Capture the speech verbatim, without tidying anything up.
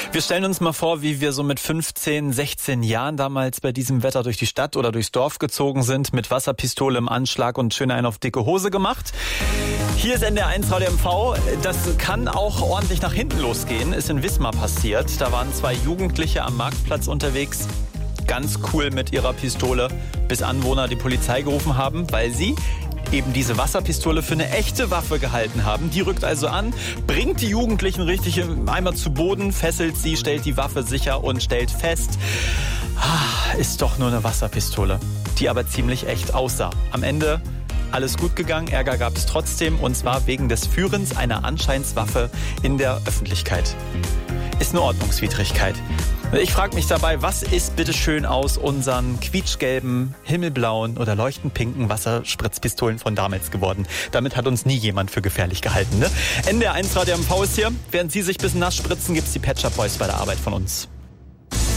Wir stellen uns mal vor, wie wir so mit fünfzehn, sechzehn Jahren damals bei diesem Wetter durch die Stadt oder durchs Dorf gezogen sind, mit Wasserpistole im Anschlag und schön einen auf dicke Hose gemacht. Hier ist N D R eins Radio M V. Das kann auch ordentlich nach hinten losgehen. Ist in Wismar passiert. Da waren zwei Jugendliche am Marktplatz unterwegs. Ganz cool mit ihrer Pistole, bis Anwohner die Polizei gerufen haben, weil sie eben diese Wasserpistole für eine echte Waffe gehalten haben. Die rückt also an, bringt die Jugendlichen richtig einmal zu Boden, fesselt sie, stellt die Waffe sicher und stellt fest, ah, ist doch nur eine Wasserpistole, die aber ziemlich echt aussah. Am Ende alles gut gegangen, Ärger gab es trotzdem, und zwar wegen des Führens einer Anscheinswaffe in der Öffentlichkeit. Ist eine Ordnungswidrigkeit. Ich frage mich dabei, was ist bitte schön aus unseren quietschgelben, himmelblauen oder leuchtend pinken Wasserspritzpistolen von damals geworden? Damit hat uns nie jemand für gefährlich gehalten, ne? N D R eins Radio M V ist hier. Während Sie sich ein bisschen nass spritzen, gibt's die Pet Shop Boys bei der Arbeit von uns.